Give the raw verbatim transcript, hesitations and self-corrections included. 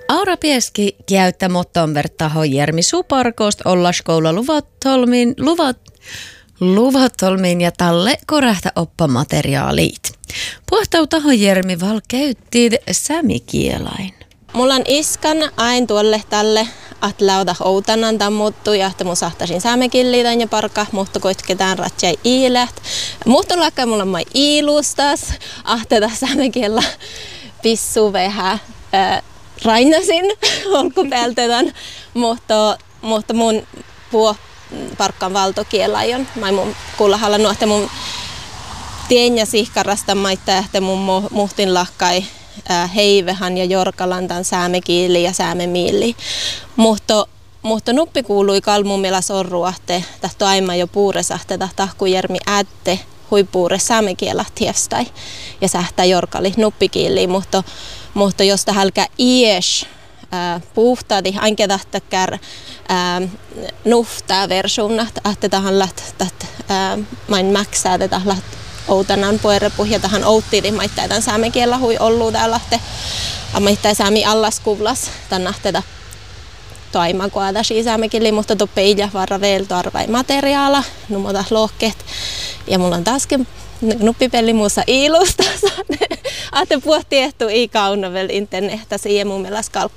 Aura Pieski käyttä motton vertaho Jermi Suparkost olla skoula luvatolmin, luvat, luvatolmin ja talle korähtä oppamateriaalit. Puhtau taho Jermi val käytti sämikielain. Mulla on iskan ain tuolle tälle, että lauta outanan tammuttu ja että mun sahtasin säämekilliitän ja parka, mutta koitketään ratsai iilet. Mutta lakka mulla on mai iilustas, ahteta säämekiellä pissu vähän äh, rainasin olkupäältetän, mutta, mutta mun puo parkkaan valtokielaion. Mä mun kuulahalla nuo, että mun tien ja sihkarasta maittaa, että mun muhtin lakkai heivehan ja jorkalantan säämekiili ja säämemiili. Mutta, mutta nuppi kuului kalmumilla sorruahte, tahto aima jo puuresahte, tahku Jermi äätte huipuure säämekielä tiestai ja sähtää jorkali nuppikiiliin, mutta, mutta jos tähälkä ies äh, puhtaati, ainakin tahtakär äh, nuhtaa versuunat, ahte tahan läht, äh, main mäksää, tätä läht outanan puerepuhja tähän outtiiri maittaitan säämekielä hui ollu täällä, että maittai säämi allas kuvlas tänne tätä toima koada säämekili, mutta tuppe ilja varra veelto arvai materiaala, numota lohkeet ja mulla on taaskin nuppipeli muussa iilusta. Ahte puhti ehtu i kauna vel internettä siihen mun mielestä